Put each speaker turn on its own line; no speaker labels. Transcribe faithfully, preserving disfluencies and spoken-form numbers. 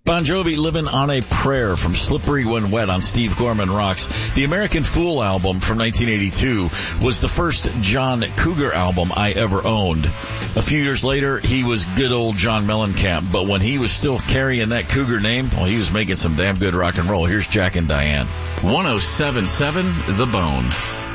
Bon Jovi, Living on a Prayer from Slippery When Wet on Steve Gorman Rocks. The American Fool album from nineteen eighty-two was the first John Cougar album I ever owned. A few years later, he was good old John Mellencamp, but when he was still carrying that Cougar name, well, he was making some damn good rock and roll. Here's Jack and Diane.
one oh seven point seven The Bone.